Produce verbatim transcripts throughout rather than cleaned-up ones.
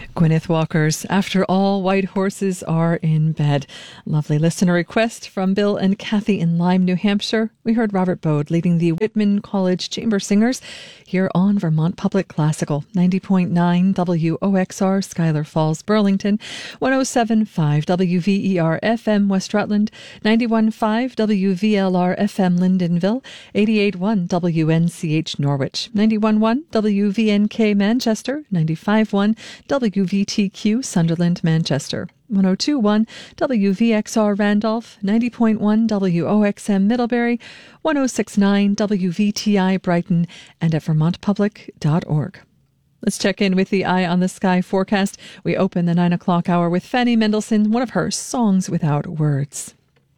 Gwyneth Walker's After All White Horses Are in Bed. Lovely listener request from Bill and Kathy in Lyme, New Hampshire. We heard Robert Bode leading the Whitman College Chamber Singers here on Vermont Public Classical. ninety point nine W O X R, Schuyler Falls, Burlington. one oh seven point five W V E R F M, West Rutland. ninety-one point five W V L R F M, Lyndonville. eighty-eight point one W N C H, Norwich. ninety-one point one W V N K, Manchester. ninety-five point one W V T Q, Sunderland, Manchester. one oh two point one W V X R, Randolph. ninety point one W O X M, Middlebury. one oh six point nine W V T I, Brighton, and at vermont public dot org. Let's check in with the Eye on the Sky forecast. We open the nine o'clock hour with Fanny Mendelssohn, one of her Songs Without Words.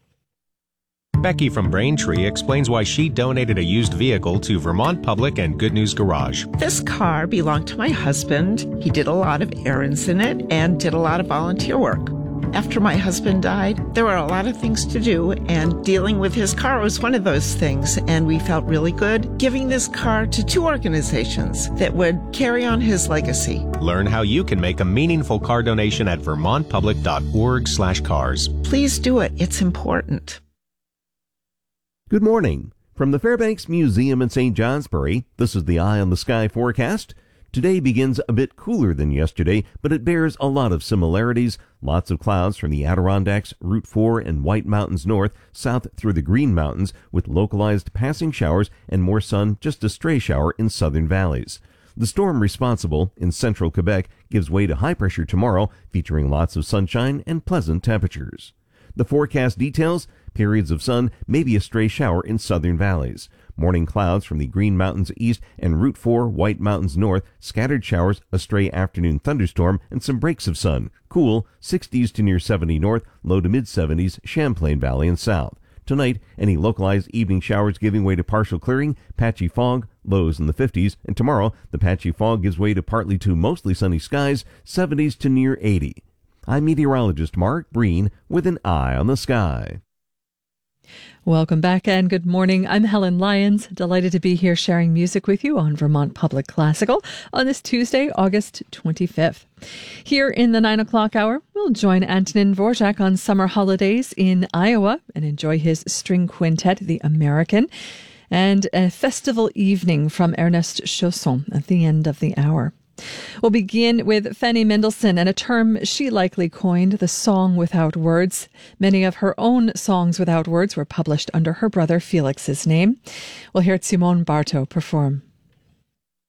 Becky from Braintree explains why she donated a used vehicle to Vermont Public and Good News Garage. This car belonged to my husband. He did a lot of errands in it and did a lot of volunteer work. After my husband died, there were a lot of things to do, and dealing with his car was one of those things, and we felt really good giving this car to two organizations that would carry on his legacy. Learn how you can make a meaningful car donation at vermont public dot org slash cars. Please do it. It's important. Good morning. From the Fairbanks Museum in Saint Johnsbury, this is the Eye on the Sky forecast. Today begins a bit cooler than yesterday, but it bears a lot of similarities. Lots of clouds from the Adirondacks, Route four, and White Mountains north, south through the Green Mountains, with localized passing showers and more sun, just a stray shower in southern valleys. The storm responsible in central Quebec gives way to high pressure tomorrow, featuring lots of sunshine and pleasant temperatures. The forecast details: periods of sun, maybe a stray shower in southern valleys. Morning clouds from the Green Mountains east and Route four, White Mountains north. Scattered showers, a stray afternoon thunderstorm, and some breaks of sun. Cool, sixties to near seventy north, low to mid-seventies, Champlain Valley and south. Tonight, any localized evening showers giving way to partial clearing, patchy fog, lows in the fifties. And tomorrow, the patchy fog gives way to partly to mostly sunny skies, seventies to near eighty. I'm meteorologist Mark Breen with an Eye on the Sky. Welcome back and good morning. I'm Helen Lyons, delighted to be here sharing music with you on Vermont Public Classical on this Tuesday, August twenty-fifth. Here in the nine o'clock hour, we'll join Antonin Dvorak on summer holidays in Iowa and enjoy his string quintet, The American, and a festival evening from Ernest Chausson at the end of the hour. We'll begin with Fanny Mendelssohn and a term she likely coined, the song without words. Many of her own songs without words were published under her brother Felix's name. We'll hear Simone Barto perform.